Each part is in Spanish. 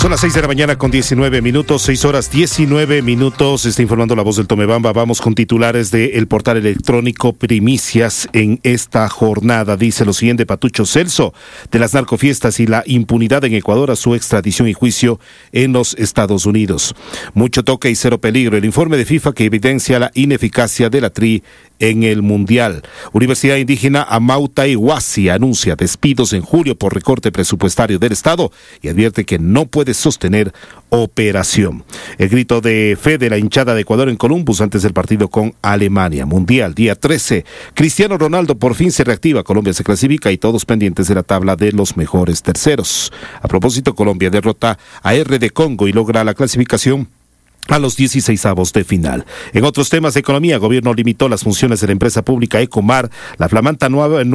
Son las 6 de la mañana con 19 minutos, 6 horas 19 minutos. Está informando la voz del Tomebamba. Vamos con titulares del portal electrónico Primicias en esta jornada. Dice lo siguiente: Patucho Celso, de las narcofiestas y la impunidad en Ecuador a su extradición y juicio en los Estados Unidos. Mucho toque y cero peligro. El informe de FIFA que evidencia la ineficacia de la TRI en el Mundial. Universidad Indígena Amauta y Huasi anuncia despidos en julio por recorte presupuestario del Estado y advierte que no puede sostener operación. El grito de fe de la hinchada de Ecuador en Columbus antes del partido con Alemania. Mundial, día 13. Cristiano Ronaldo por fin se reactiva. Colombia se clasifica y todos pendientes de la tabla de los mejores terceros. A propósito, Colombia derrota a RD Congo y logra la clasificación a los 16avos de final. En otros temas de economía, gobierno limitó las funciones de la empresa pública Ecomar, la flamante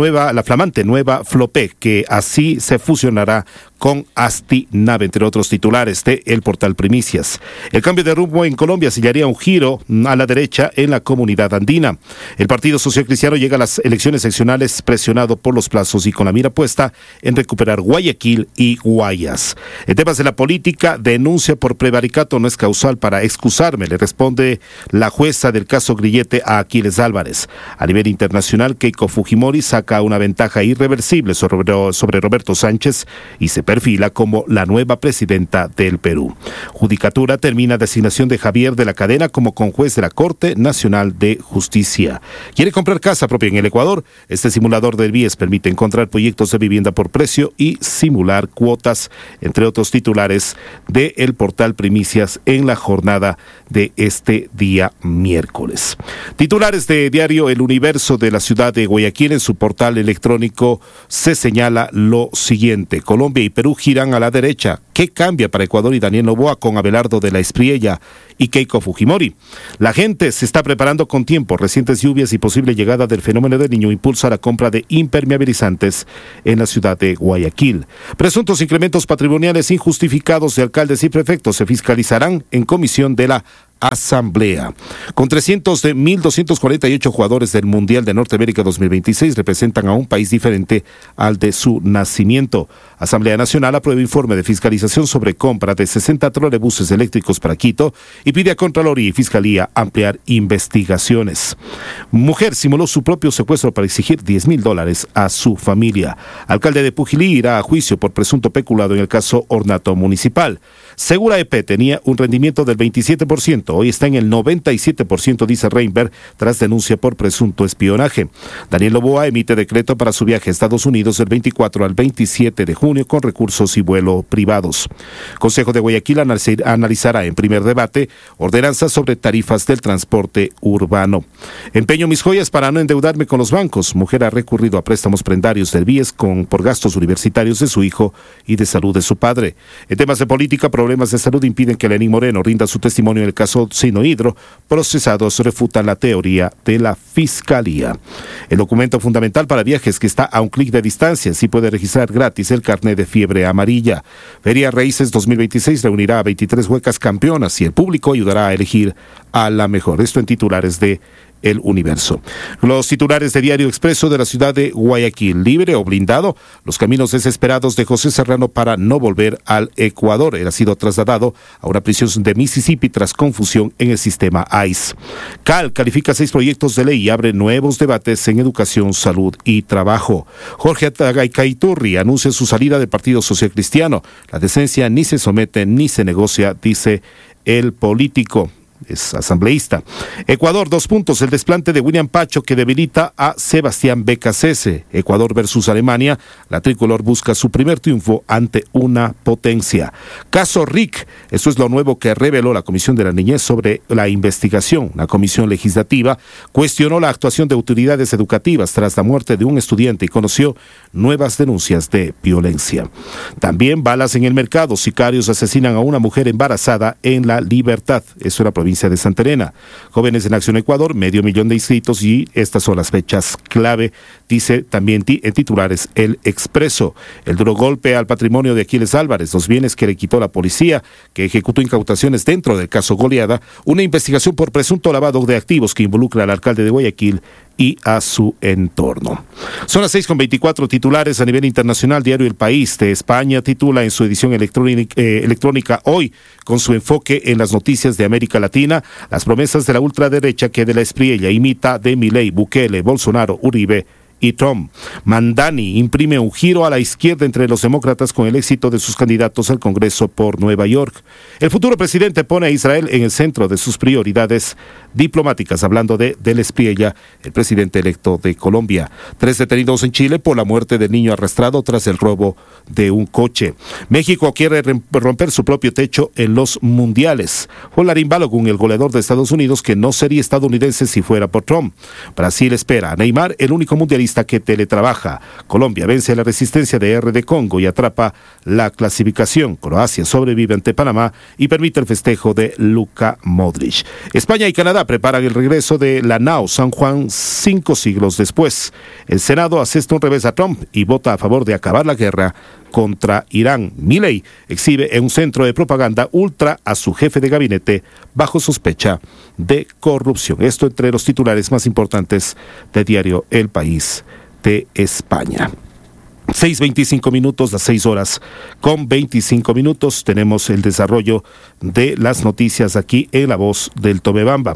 nueva Flopec, que así se fusionará con Astinave, entre otros titulares de el portal Primicias. El cambio de rumbo en Colombia sellaría un giro a la derecha en la comunidad andina. El Partido Social Cristiano llega a las elecciones seccionales presionado por los plazos y con la mira puesta en recuperar Guayaquil y Guayas. En temas de la política, denuncia por prevaricato no es causal para excusarme, le responde la jueza del caso Grillete a Aquiles Álvarez. A nivel internacional, Keiko Fujimori saca una ventaja irreversible sobre Roberto Sánchez y se perfila como la nueva presidenta del Perú. Judicatura termina designación de Javier de la Cadena como conjuez de la Corte Nacional de Justicia. ¿Quiere comprar casa propia en el Ecuador? Este simulador del BIES permite encontrar proyectos de vivienda por precio y simular cuotas, entre otros titulares de el portal Primicias en la jornada de este día miércoles. Titulares de diario El Universo de la ciudad de Guayaquil. En su portal electrónico se señala lo siguiente: Colombia y Perú giran a la derecha. ¿Qué cambia para Ecuador y Daniel Noboa con Abelardo de la Espriella y Keiko Fujimori? La gente se está preparando con tiempo. Recientes lluvias y posible llegada del fenómeno del Niño impulsa la compra de impermeabilizantes en la ciudad de Guayaquil. Presuntos incrementos patrimoniales injustificados de alcaldes y prefectos se fiscalizarán en comisión de la Asamblea. Con 300 de 1.248 jugadores del Mundial de Norteamérica 2026 representan a un país diferente al de su nacimiento. Asamblea Nacional aprueba informe de fiscalización sobre compra de 60 trolebuses eléctricos para Quito y pide a Contraloría y Fiscalía ampliar investigaciones. Mujer simuló su propio secuestro para exigir $10,000 a su familia. Alcalde de Pujilí irá a juicio por presunto peculado en el caso Ornato Municipal. Segura EP tenía un rendimiento del 27%, hoy está en el 97%, dice Reinberg, tras denuncia por presunto espionaje. Daniel Noboa emite decreto para su viaje a Estados Unidos del 24 al 27 de junio con recursos y vuelo privados. Consejo de Guayaquil analizará en primer debate ordenanzas sobre tarifas del transporte urbano. Empeño mis joyas para no endeudarme con los bancos. Mujer ha recurrido a préstamos prendarios del BIES por gastos universitarios de su hijo y de salud de su padre. En temas de política, problemas de salud impiden que Lenín Moreno rinda su testimonio en el caso Sinohidro. Procesados refutan la teoría de la Fiscalía. El documento fundamental para viajes que está a un clic de distancia, sí puede registrar gratis el carnet de fiebre amarilla. Feria Raíces 2026 reunirá a 23 huecas campeonas y el público ayudará a elegir a la mejor. Esto en titulares de El Universo. Los titulares de Diario Expreso de la ciudad de Guayaquil: libre o blindado, los caminos desesperados de José Serrano para no volver al Ecuador. Él ha sido trasladado a una prisión de Mississippi tras confusión en el sistema ICE. CAL califica 6 proyectos de ley y abre nuevos debates en educación, salud y trabajo. Jorge Atagaiturri anuncia su salida del Partido Social Cristiano. La decencia ni se somete ni se negocia, dice el político. Es asambleísta. Ecuador, 2 puntos. El desplante de William Pacho que debilita a Sebastián Becasese. Ecuador versus Alemania. La tricolor busca su primer triunfo ante una potencia. Caso RIC. Esto es lo nuevo que reveló la Comisión de la Niñez sobre la investigación. La Comisión Legislativa cuestionó la actuación de autoridades educativas tras la muerte de un estudiante y conoció nuevas denuncias de violencia. También balas en el mercado. Sicarios asesinan a una mujer embarazada en La Libertad. Eso era provincia de Santa Elena. Jóvenes en Acción Ecuador, 500,000 de inscritos y estas son las fechas clave, dice también en titulares El Expreso. El duro golpe al patrimonio de Aquiles Álvarez, los bienes que le quitó la policía, que ejecutó incautaciones dentro del caso Goleada, una investigación por presunto lavado de activos que involucra al alcalde de Guayaquil y a su entorno. Son las 6:24 titulares a nivel internacional. Diario El País de España titula en su edición electrónica hoy, con su enfoque en las noticias de América Latina, las promesas de la ultraderecha que de la Espriella imita de Milei, Bukele, Bolsonaro, Uribe y Trump. Mandani imprime un giro a la izquierda entre los demócratas con el éxito de sus candidatos al Congreso por Nueva York. El futuro presidente pone a Israel en el centro de sus prioridades diplomáticas, hablando de Del Espriella, el presidente electo de Colombia. 3 detenidos en Chile por la muerte del niño arrastrado tras el robo de un coche. México quiere romper su propio techo en los mundiales. Olarín Balogun, el goleador de Estados Unidos, que no sería estadounidense si fuera por Trump. Brasil espera a Neymar, el único mundialista que teletrabaja. Colombia vence a la resistencia de RD Congo y atrapa la clasificación. Croacia sobrevive ante Panamá y permite el festejo de Luka Modric. España y Canadá preparan el regreso de la nao San Juan 5 siglos después. El Senado asesta un revés a Trump y vota a favor de acabar la guerra contra Irán. Milei exhibe en un centro de propaganda ultra a su jefe de gabinete bajo sospecha de corrupción. Esto entre los titulares más importantes de diario El País de España. 6:25 minutos, las 6:25. Tenemos el desarrollo de las noticias aquí en La Voz del Tomebamba.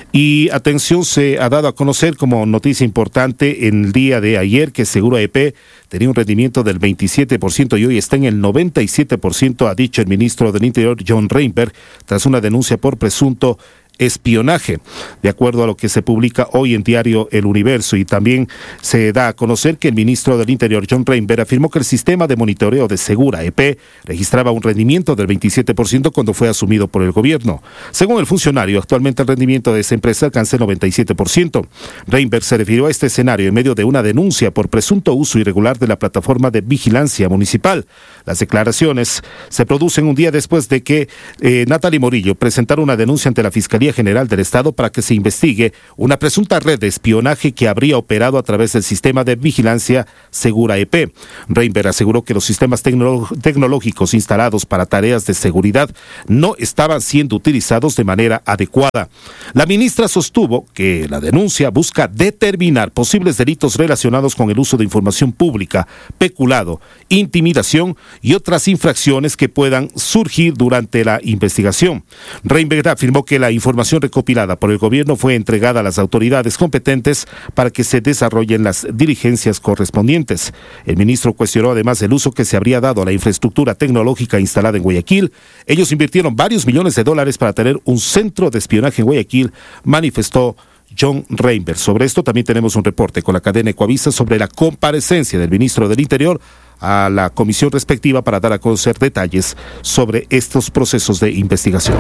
Y atención, se ha dado a conocer como noticia importante en el día de ayer que Seguro EP tenía un rendimiento del 27% y hoy está en el 97%, ha dicho el ministro del Interior, John Reinberg, tras una denuncia por presunto espionaje, de acuerdo a lo que se publica hoy en diario El Universo. Y también se da a conocer que el ministro del Interior, John Reinberg, afirmó que el sistema de monitoreo de Segura EP registraba un rendimiento del 27% cuando fue asumido por el gobierno. Según el funcionario, actualmente el rendimiento de esa empresa alcanza el 97%. Reinberg se refirió a este escenario en medio de una denuncia por presunto uso irregular de la plataforma de vigilancia municipal. Las declaraciones se producen un día después de que Natalie Morillo presentara una denuncia ante la Fiscalía General del Estado para que se investigue una presunta red de espionaje que habría operado a través del sistema de vigilancia Segura EP. Reinberg aseguró que los sistemas tecnológicos instalados para tareas de seguridad no estaban siendo utilizados de manera adecuada. La ministra sostuvo que la denuncia busca determinar posibles delitos relacionados con el uso de información pública, peculado, intimidación y otras infracciones que puedan surgir durante la investigación. Reinberg afirmó que la información recopilada por el gobierno fue entregada a las autoridades competentes para que se desarrollen las diligencias correspondientes. El ministro cuestionó además el uso que se habría dado a la infraestructura tecnológica instalada en Guayaquil. Ellos invirtieron varios millones de dólares para tener un centro de espionaje en Guayaquil, manifestó John Reinberg. Sobre esto también tenemos un reporte con la cadena Ecuavisa sobre la comparecencia del ministro del Interior a la comisión respectiva para dar a conocer detalles sobre estos procesos de investigación.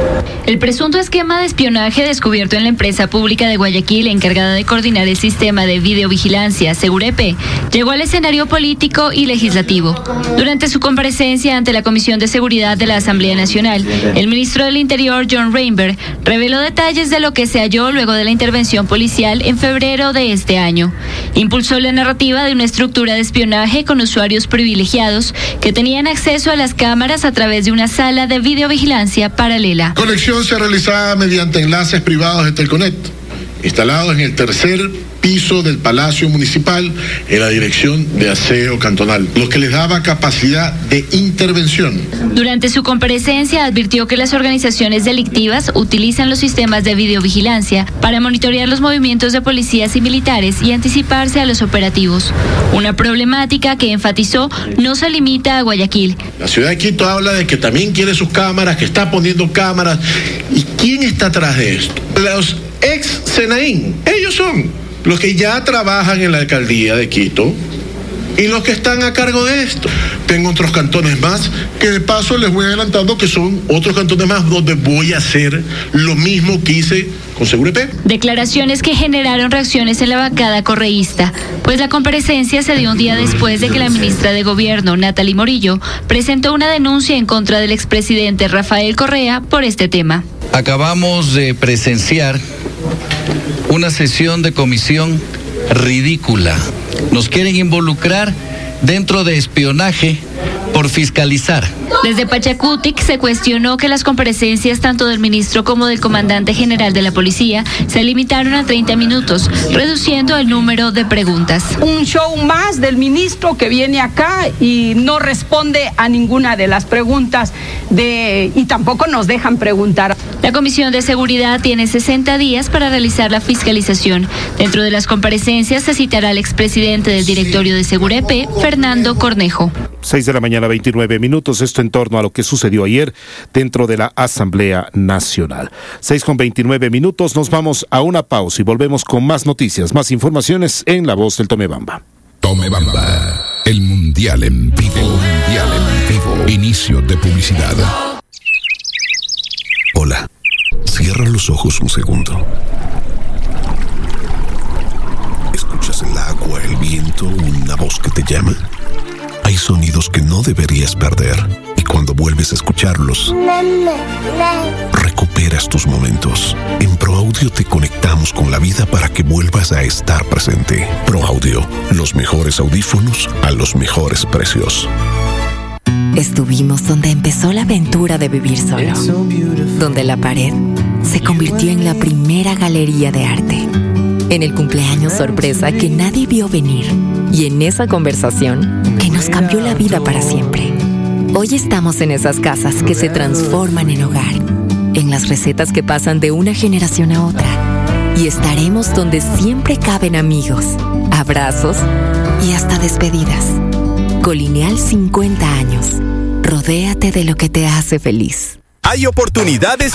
El presunto esquema de espionaje descubierto en la empresa pública de Guayaquil encargada de coordinar el sistema de videovigilancia Segura EP llegó al escenario político y legislativo. Durante su comparecencia ante la Comisión de Seguridad de la Asamblea Nacional, el ministro del Interior, John Reinberg, reveló detalles de lo que se halló luego de la intervención policial en febrero de este año. Impulsó la narrativa de una estructura de espionaje con usuarios privilegiados que tenían acceso a las cámaras a través de una sala de videovigilancia paralela. La conexión se realizaba mediante enlaces privados de Telconet, instalados en el tercer piso del Palacio Municipal en la Dirección de Aseo Cantonal, lo que les daba capacidad de intervención. Durante su comparecencia advirtió que las organizaciones delictivas utilizan los sistemas de videovigilancia para monitorear los movimientos de policías y militares y anticiparse a los operativos. Una problemática que enfatizó no se limita a Guayaquil. La ciudad de Quito habla de que también quiere sus cámaras, que está poniendo cámaras. ¿Y quién está atrás de esto? Los ex Senaín, ellos son los que ya trabajan en la alcaldía de Quito y los que están a cargo de esto. Tengo otros cantones más que de paso les voy adelantando que son otros cantones más donde voy a hacer lo mismo que hice con Segura EP. Declaraciones que generaron reacciones en la bancada correísta, pues la comparecencia se dio un día después de que la ministra de Gobierno, Natalie Morillo, presentó una denuncia en contra del expresidente Rafael Correa por este tema. Acabamos de presenciar una sesión de comisión ridícula. Nos quieren involucrar dentro de espionaje por fiscalizar. Desde Pachacutic se cuestionó que las comparecencias tanto del ministro como del comandante general de la policía se limitaron a 30 minutos, reduciendo el número de preguntas. Un show más del ministro que viene acá y no responde a ninguna de las preguntas y tampoco nos dejan preguntar. La Comisión de Seguridad tiene 60 días para realizar la fiscalización. Dentro de las comparecencias se citará al expresidente del directorio de Segurepe, Fernando Cornejo. 6:29 a.m. Esto en torno a lo que sucedió ayer dentro de la Asamblea Nacional. 6:29 a.m. Nos vamos a una pausa y volvemos con más noticias, más informaciones en La Voz del Tomebamba. Tomebamba, el mundial en vivo. Mundial en vivo. Inicio de publicidad. Hola. Cierra los ojos un segundo. ¿Escuchas el agua, el viento, una voz que te llama? Hay sonidos que no deberías perder y cuando vuelves a escucharlos, recuperas tus momentos. En ProAudio te conectamos con la vida para que vuelvas a estar presente. ProAudio, los mejores audífonos a los mejores precios. Estuvimos donde empezó la aventura de vivir solo, donde la pared se convirtió en la primera galería de arte, en el cumpleaños sorpresa que nadie vio venir y en esa conversación que nos cambió la vida para siempre. Hoy estamos en esas casas que se transforman en hogar, en las recetas que pasan de una generación a otra, y estaremos donde siempre caben amigos, abrazos y hasta despedidas. Colineal 50 años. Rodéate de lo que te hace feliz. Hay oportunidades